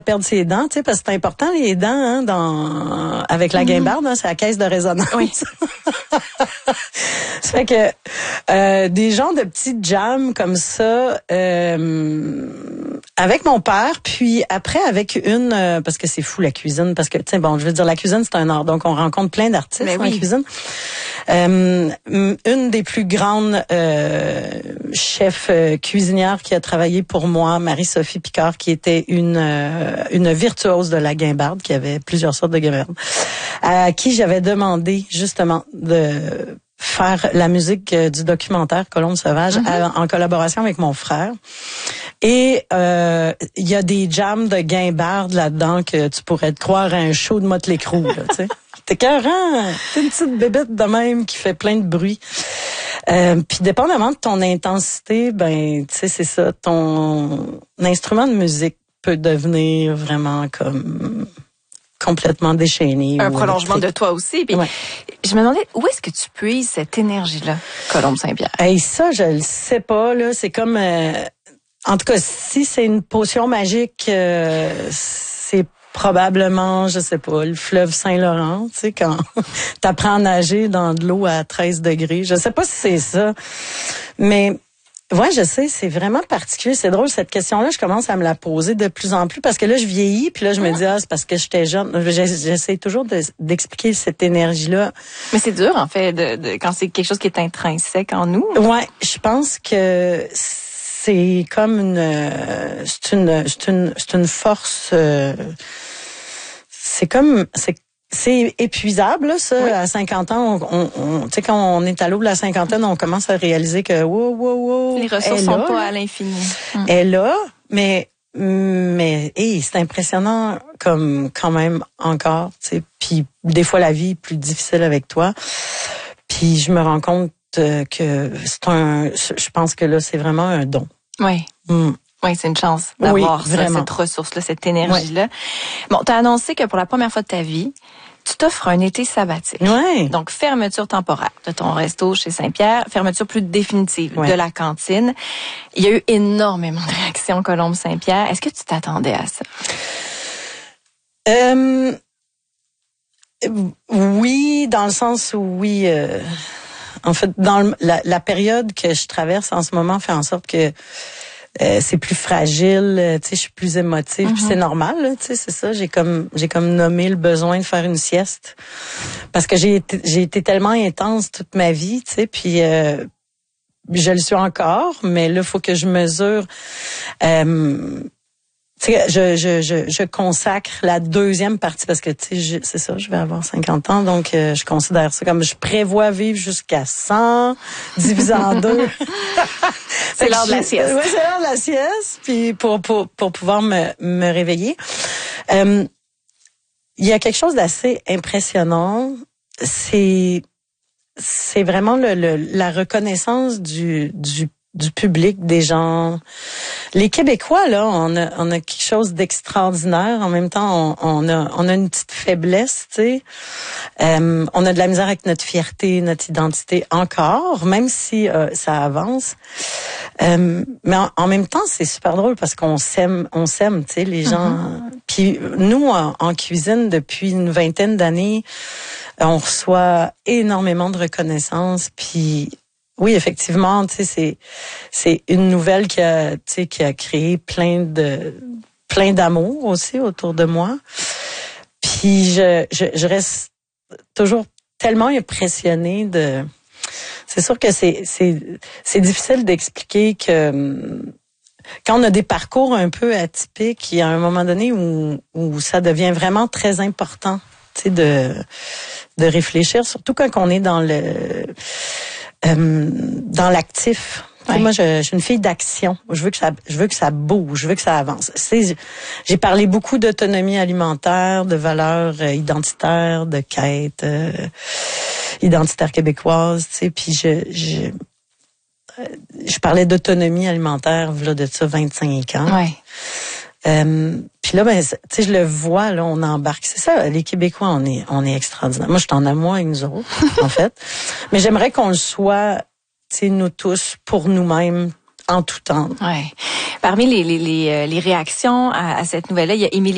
perdre ses dents, tu sais, parce que c'est important les dents, hein, avec la guimbarde, hein, c'est la caisse de résonance. Oui. Ça fait que des genres de petites jams comme ça, avec mon père, puis après avec parce que c'est fou la cuisine, parce que tu sais, bon, je veux dire, la cuisine c'est un art, donc on rencontre plein d'artistes en cuisine. Une des plus grandes chefs cuisinières qui a travaillé pour moi, Marie-Sophie Picard, qui était une virtuose de la guimbarde, qui avait plusieurs sortes de guimbardes, à qui j'avais demandé justement de faire la musique du documentaire Colombe sauvage en collaboration avec mon frère. Et il y a des jams de guimbarde là-dedans que tu pourrais te croire à un show de Motley Crue, là, tu sais. T'es écœurant, t'es une petite bébête de même qui fait plein de bruit. Puis dépendamment de ton intensité, ben tu sais, c'est ça, ton instrument de musique peut devenir vraiment comme complètement déchaîné. Un prolongement de toi aussi. Puis je me demandais, où est-ce que tu puises cette énergie-là, Colombe Saint-Pierre? Hey, ça, je le sais pas, là. C'est comme... en tout cas, si c'est une potion magique, c'est probablement, je sais pas, le fleuve Saint-Laurent, tu sais, quand t'apprends à nager dans de l'eau à 13 degrés. Je sais pas si c'est ça, mais... Ouais, je sais, c'est vraiment particulier. C'est drôle, cette question-là, je commence à me la poser de plus en plus parce que là, je vieillis, puis là, je me dis, c'est parce que j'étais jeune. J'essaie toujours d'expliquer cette énergie-là. Mais c'est dur, en fait, quand c'est quelque chose qui est intrinsèque en nous. Ouais, je pense que c'est comme c'est une force, c'est épuisable, là, ça. Oui. À 50 ans, tu sais, quand on est à l'aube de la cinquantaine, on commence à réaliser que, wow, les ressources sont pas à l'infini. Elle est là, mais c'est impressionnant comme quand même encore, tu sais. Puis des fois, la vie est plus difficile avec toi. Puis je me rends compte que je pense que là, c'est vraiment un don. Oui. Oui, c'est une chance d'avoir cette ressource-là, cette énergie-là. Oui. Bon, t'as annoncé que pour la première fois de ta vie, tu t'offres un été sabbatique. Oui. Donc, fermeture temporaire de ton resto chez Saint-Pierre, fermeture plus définitive de la cantine. Il y a eu énormément de réactions, Colombe Saint-Pierre. Est-ce que tu t'attendais à ça? Oui, dans le sens où oui. En fait, dans la période que je traverse en ce moment fait en sorte que c'est plus fragile, tu sais, je suis plus émotive, puis c'est normal, tu sais, c'est ça, j'ai comme nommé le besoin de faire une sieste parce que j'ai été tellement intense toute ma vie, tu sais, puis je le suis encore, mais là faut que je mesure tu sais, je consacre la deuxième partie parce que tu sais, c'est ça, je vais avoir 50 ans, donc je considère ça comme je prévois vivre jusqu'à 100 divisé en 2. C'est l'heure de la sieste. Oui, c'est l'heure de la sieste, puis pour pouvoir me réveiller. Il y a quelque chose d'assez impressionnant, c'est vraiment la reconnaissance du public, des gens. Les Québécois, là, on a quelque chose d'extraordinaire. En même temps, on a une petite faiblesse, tu sais. On a de la misère avec notre fierté, notre identité encore, même si ça avance. Mais en même temps, c'est super drôle parce qu'on s'aime, tu sais, les gens. Puis nous, en cuisine, depuis une vingtaine d'années, on reçoit énormément de reconnaissance, puis oui, effectivement, tu sais, c'est une nouvelle qui a créé plein d'amour aussi autour de moi. Puis je reste toujours tellement impressionnée c'est sûr que c'est difficile d'expliquer que quand on a des parcours un peu atypiques, il y a un moment donné où ça devient vraiment très important, tu sais, de réfléchir, surtout quand on est dans l'actif. Ouais. Moi, je suis une fille d'action. Je veux que ça bouge, je veux que ça avance. J'ai parlé beaucoup d'autonomie alimentaire, de valeurs identitaires, de quêtes identitaires québécoises, tu sais. Puis je parlais d'autonomie alimentaire, là, de ça 25 ans. Ouais. Puis là, ben, tu sais, je le vois, là, on embarque. C'est ça, les Québécois, on est extraordinaires. Moi, je suis en amour avec nous autres, en fait. Mais j'aimerais qu'on le soit, tu sais, nous tous, pour nous-mêmes, en tout temps. Ouais. Parmi les réactions à cette nouvelle-là, il y a Émilie